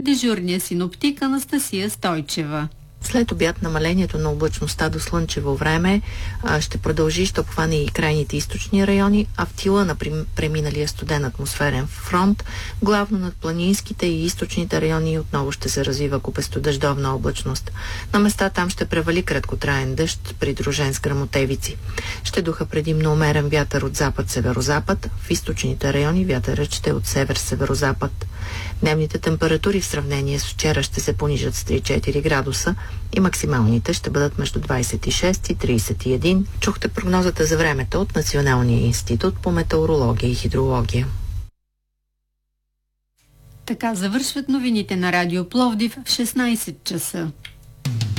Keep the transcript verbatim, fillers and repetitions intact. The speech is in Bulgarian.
дежурния синоптик Анастасия Стойчева. След обяд намалението на облачността до слънчево време а, ще продължи, ще обхване и крайните източни райони, а в тила на преминалия студен атмосферен фронт, главно над планинските и източните райони отново ще се развива купестодъждовна облачност. На места там ще превали краткотраен дъжд, придружен с гръмотевици. Ще духа предимно умерен вятър от запад-северозапад, в източните райони вятърът ще е от север-северозапад. Дневните температури в сравнение с вчера ще се понижат с три-четири градуса и максималните ще бъдат между двадесет и шест и тридесет и един. Чухте прогнозата за времето от Националния институт по метеорология и хидрология. Така завършват новините на Радио Пловдив в шестнадесет часа.